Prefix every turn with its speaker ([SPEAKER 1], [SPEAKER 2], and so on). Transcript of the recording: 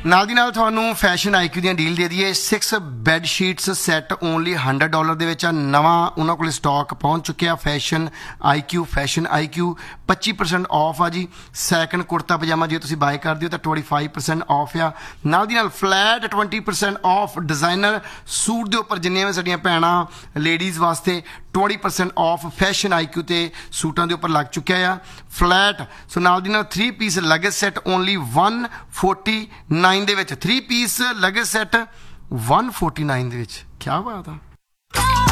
[SPEAKER 1] ਨਾਲ ਦੀ ਨਾਲ ਤੁਹਾਨੂੰ ਫੈਸ਼ਨ ਆਈਕਿਊ ਦੀਆਂ ਡੀਲ ਦੇ ਦਈਏ। 6 ਬੈੱਡ ਸ਼ੀਟਸ ਸੈੱਟ ਓਨਲੀ $100 ਦੇ ਵਿੱਚ ਆ। ਨਵਾਂ ਉਹਨਾਂ ਕੋਲ ਸਟਾਕ ਪਹੁੰਚ ਚੁੱਕਿਆ ਫੈਸ਼ਨ ਆਈਕਿਊ 25% ਆਫ ਆ ਜੀ। ਸੈਕਿੰਡ ਕੁੜਤਾ ਪਜਾਮਾ ਜੇ ਤੁਸੀਂ ਬਾਏ ਕਰਦੇ ਹੋ ਤਾਂ 25% ਆਫ ਆ। ਨਾਲ ਦੀ ਨਾਲ ਫਲੈਟ 20% ਆਫ ਡਿਜ਼ਾਈਨਰ ਸੂਟ ਦੇ ਉੱਪਰ ਜਿੰਨੀਆਂ ਵੀ ਸਾਡੀਆਂ ਭੈਣਾਂ ਲੇਡੀਜ਼ ਵਾਸਤੇ 20% ਆਫ ਫੈਸ਼ਨ ਆਈਕਿਊ ਤੇ ਸੂਟਾਂ ਦੇ ਉੱਪਰ ਲੱਗ ਚੁੱਕਿਆ ਆ ਫਲੈਟ। ਸੋ ਨਾਲ ਦੀ ਨਾਲ 3 ਪੀਸ ਲਗੇਜ ਸੈੱਟ ਓਨਲੀ 149 ਦੇ ਵਿੱਚ। 3 ਪੀਸ ਲਗੇਜ ਸੈੱਟ 149 ਦੇ ਵਿੱਚ। ਕਿਆ ਬਾਤ ਆ।